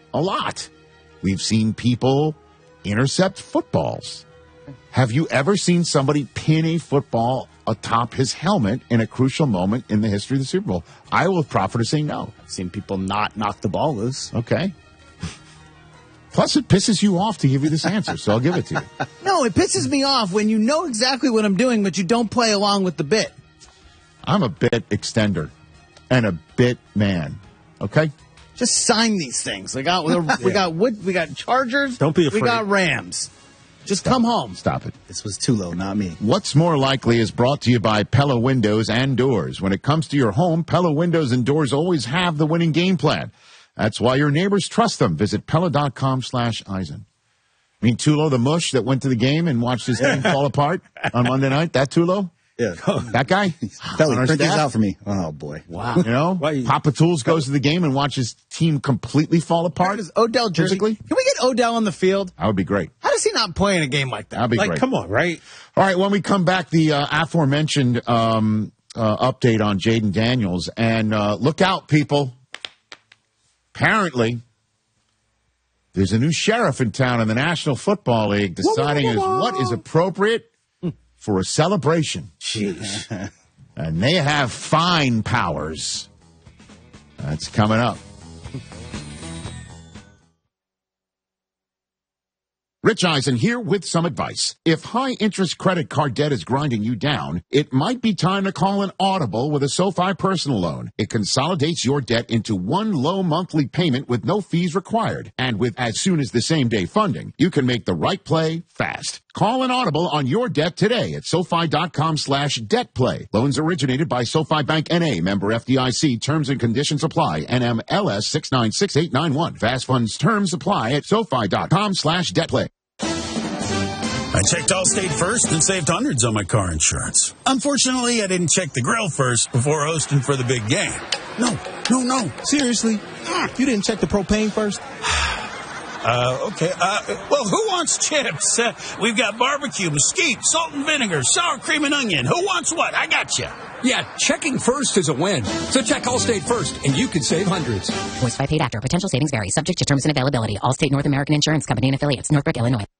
a lot. We've seen people intercept footballs. Have you ever seen somebody pin a football atop his helmet in a crucial moment in the history of the Super Bowl? I will proffer to say no. I've seen people not knock the ball loose. Okay. Plus, it pisses you off to give you this answer, so I'll give it to you. No, it pisses me off when you know exactly what I'm doing, but you don't play along with the bit. I'm a bit extender and a bit man. Okay? Just sign these things. We got Chargers. Don't be afraid. We got Rams. Just come home. Stop it. This was too low, not me. What's More Likely is brought to you by Pella Windows and Doors. When it comes to your home, Pella Windows and Doors always have the winning game plan. That's why your neighbors trust them. Visit Pella.com/Eisen. I mean, Tulo, the mush that went to the game and watched his team fall apart on Monday night? That Tulo? Yeah. That guy? Felly, print these out for me. Oh, boy. Wow. You know, Papa Tools goes to the game and watches his team completely fall apart. Does Odell jersey? Can we get Odell on the field? That would be great. How does he not play in a game like that? That would be great. Come on, right? All right, when we come back, the aforementioned update on Jaden Daniels. And look out, people. Apparently, there's a new sheriff in town in the National Football League deciding what is appropriate for a celebration. Jeez. And they have fine powers. That's coming up. Rich Eisen here with some advice. If high-interest credit card debt is grinding you down, it might be time to call an Audible with a SoFi personal loan. It consolidates your debt into one low monthly payment with no fees required. And with as soon as the same-day funding, you can make the right play fast. Call an Audible on your debt today at SoFi.com/DebtPlay. Loans originated by SoFi Bank N.A., member FDIC. Terms and conditions apply. NMLS 696891. Fast funds terms apply at SoFi.com/DebtPlay. I checked Allstate first and saved hundreds on my car insurance. Unfortunately, I didn't check the grill first before hosting for the big game. No. Seriously? You didn't check the propane first? Okay. Well, who wants chips? We've got barbecue, mesquite, salt and vinegar, sour cream and onion. Who wants what? I got you. Yeah, checking first is a win. So check Allstate first, and you can save hundreds. Voiced by Paid Actor. Potential savings vary. Subject to terms and availability. Allstate North American Insurance Company and Affiliates. Northbrook, Illinois.